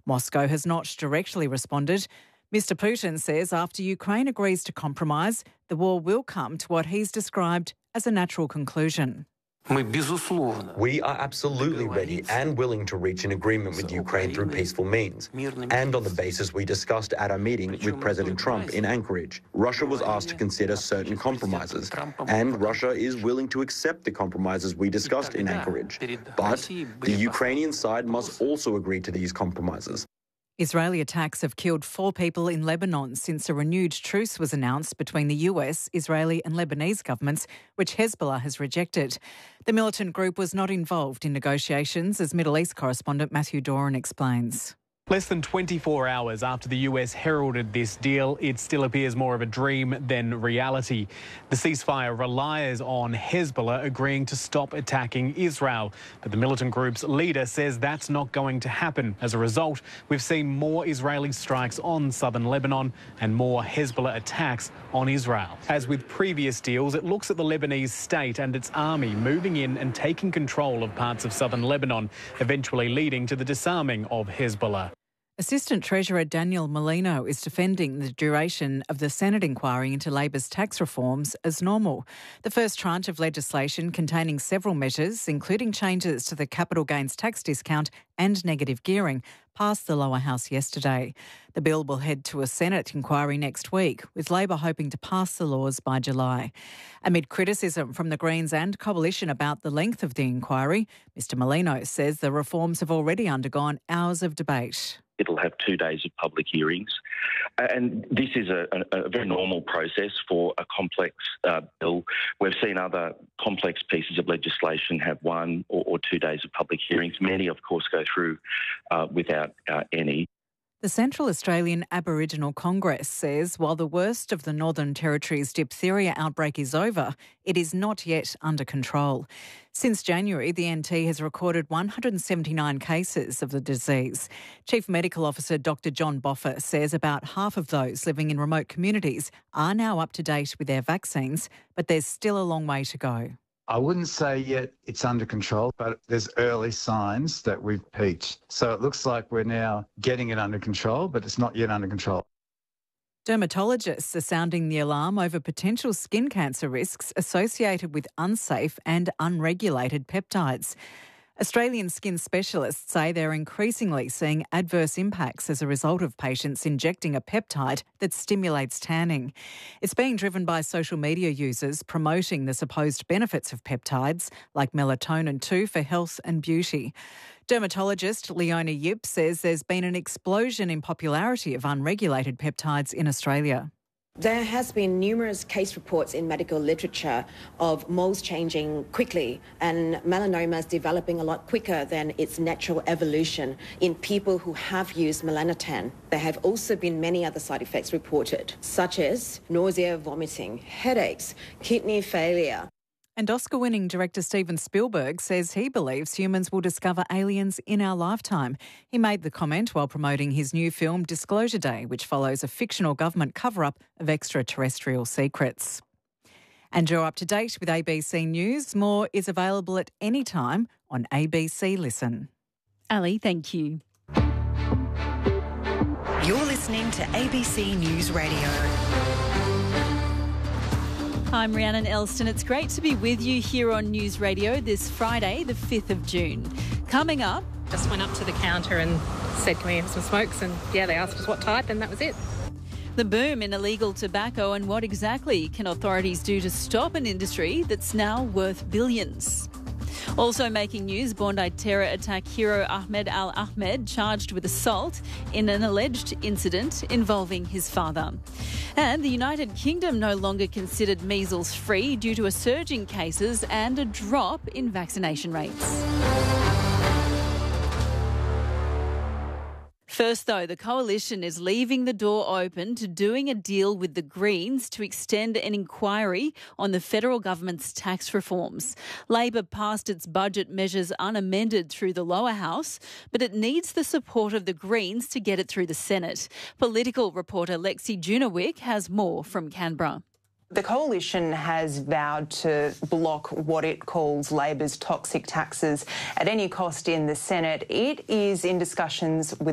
Moscow has not directly responded. Mr. Putin says after Ukraine agrees to compromise, the war will come to what he's described as a natural conclusion. We are absolutely ready and willing to reach an agreement with Ukraine through peaceful means, and on the basis we discussed at our meeting with President Trump in Anchorage. Russia was asked to consider certain compromises, and Russia is willing to accept the compromises we discussed in Anchorage. But the Ukrainian side must also agree to these compromises. Israeli attacks have killed 4 people in Lebanon since a renewed truce was announced between the US, Israeli and Lebanese governments, which Hezbollah has rejected. The militant group was not involved in negotiations, as Middle East correspondent Matthew Doran explains. Less than 24 hours after the US heralded this deal, it still appears more of a dream than reality. The ceasefire relies on Hezbollah agreeing to stop attacking Israel, but the militant group's leader says that's not going to happen. As a result, we've seen more Israeli strikes on southern Lebanon and more Hezbollah attacks on Israel. As with previous deals, it looks at the Lebanese state and its army moving in and taking control of parts of southern Lebanon, eventually leading to the disarming of Hezbollah. Assistant Treasurer Daniel Molino is defending the duration of the Senate inquiry into Labor's tax reforms as normal. The first tranche of legislation containing several measures, including changes to the capital gains tax discount and negative gearing, passed the lower house yesterday. The bill will head to a Senate inquiry next week, with Labor hoping to pass the laws by July. Amid criticism from the Greens and Coalition about the length of the inquiry, Mr Molino says the reforms have already undergone hours of debate. It'll have 2 days of public hearings. And this is a very normal process for a complex bill. We've seen other complex pieces of legislation have 1 or 2 days of public hearings. Many, of course, go through without any. The Central Australian Aboriginal Congress says while the worst of the Northern Territory's diphtheria outbreak is over, it is not yet under control. Since January, the NT has recorded 179 cases of the disease. Chief Medical Officer Dr John Boffa says about half of those living in remote communities are now up to date with their vaccines, but there's still a long way to go. I wouldn't say yet it's under control, but there's early signs that we've peaked. So it looks like we're now getting it under control, but it's not yet under control. Dermatologists are sounding the alarm over potential skin cancer risks associated with unsafe and unregulated peptides. Australian skin specialists say they're increasingly seeing adverse impacts as a result of patients injecting a peptide that stimulates tanning. It's being driven by social media users promoting the supposed benefits of peptides, like melatonin 2 for health and beauty. Dermatologist Leona Yip says there's been an explosion in popularity of unregulated peptides in Australia. There has been numerous case reports in medical literature of moles changing quickly and melanomas developing a lot quicker than its natural evolution in people who have used melanotan. There have also been many other side effects reported, such as nausea, vomiting, headaches, kidney failure. And Oscar-winning director Steven Spielberg says he believes humans will discover aliens in our lifetime. He made the comment while promoting his new film Disclosure Day, which follows a fictional government cover-up of extraterrestrial secrets. And you're up to date with ABC News. More is available at any time on ABC Listen. Ali, thank you. You're listening to ABC News Radio. I'm Rhiannon Elston. It's great to be with you here on News Radio this Friday, the 5th of June. Coming up... Just went up to the counter and said, can we have some smokes? And yeah, they asked us what type and that was it. The boom in illegal tobacco and what exactly can authorities do to stop an industry that's now worth billions. Also making news, Bondi terror attack hero Ahmed Al-Ahmed charged with assault in an alleged incident involving his father. And the United Kingdom no longer considered measles free due to a surge in cases and a drop in vaccination rates. First, though, the Coalition is leaving the door open to doing a deal with the Greens to extend an inquiry on the federal government's tax reforms. Labor passed its budget measures unamended through the lower house, but it needs the support of the Greens to get it through the Senate. Political reporter Lexi Junowick has more from Canberra. The Coalition has vowed to block what it calls Labor's toxic taxes at any cost in the Senate. It is in discussions with